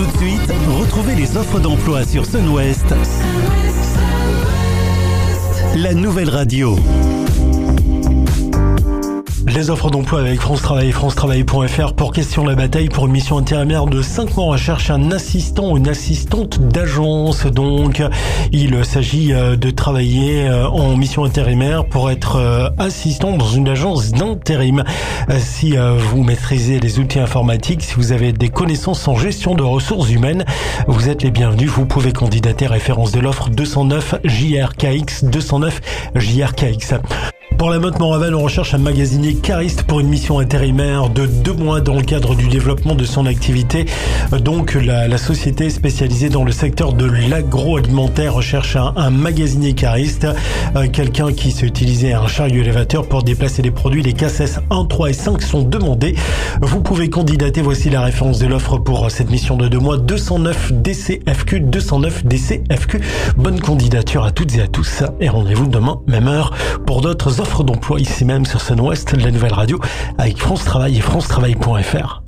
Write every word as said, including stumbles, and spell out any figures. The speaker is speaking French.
Tout de suite, retrouvez les offres d'emploi sur Sun-Ouest, la nouvelle radio. Les offres d'emploi avec France Travail, france travail point f r pour Question la bataille pour une mission intérimaire de cinq mois. On recherche un assistant ou une assistante d'agence. Donc, il s'agit de travailler en mission intérimaire pour être assistant dans une agence d'intérim. Si vous maîtrisez les outils informatiques, si vous avez des connaissances en gestion de ressources humaines, vous êtes les bienvenus. Vous pouvez candidater, référence de l'offre deux cent neuf J R K X, deux cent neuf J R K X. Pour la Motte-Morlaval, on recherche un magasinier cariste pour une mission intérimaire de deux mois dans le cadre du développement de son activité. Donc, la, la société spécialisée dans le secteur de l'agroalimentaire recherche un, un magasinier cariste, euh, quelqu'un qui sait utiliser un chariot élévateur pour déplacer les produits. Les classes S un, trois et cinq sont demandées. Vous pouvez candidater. Voici la référence de l'offre pour cette mission de deux mois. deux cent neuf D C F Q, deux cent neuf D C F Q. Bonne candidature à toutes et à tous. Et rendez-vous demain, même heure, pour d'autres offres d'emploi ici même sur Sun-Ouest, la nouvelle radio, avec France Travail et france travail point f r.